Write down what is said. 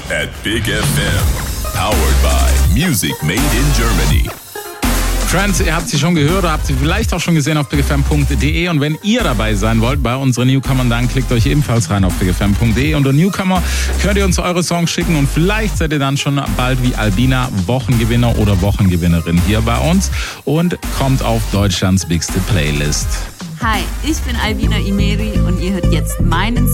at Big FM. Powered by Music Made in Germany. Friends, ihr habt sie schon gehört oder habt sie vielleicht auch schon gesehen auf bigfm.de. Und wenn ihr dabei sein wollt bei unseren Newcomern, dann klickt euch ebenfalls rein auf bigfm.de. Unter Newcomer könnt ihr uns eure Songs schicken und vielleicht seid ihr dann schon bald wie Albina Wochengewinner oder Wochengewinnerin hier bei uns und kommt auf Deutschlands bigste Playlist. Hi, ich bin Albina Imeri und ihr hört jetzt meinen